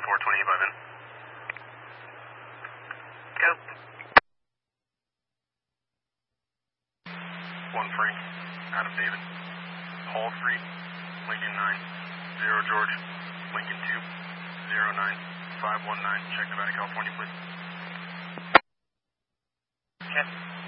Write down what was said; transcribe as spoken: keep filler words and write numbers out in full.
one four, twenty-five in. Go. one Frank, Adam David. Hall three, Lincoln nine, zero George, Lincoln two, zero nine, five one nine. Check Nevada, California, please. Okay.